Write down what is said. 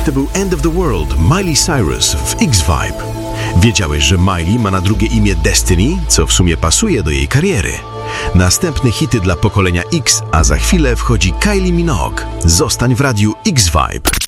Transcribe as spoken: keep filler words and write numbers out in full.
to był End of the World Miley Cyrus w X-Vibe. Wiedziałeś, że Miley ma na drugie imię Destiny, co w sumie pasuje do jej kariery? Następne hity dla pokolenia X, a za chwilę wchodzi Kylie Minogue. Zostań w radiu X-Vibe.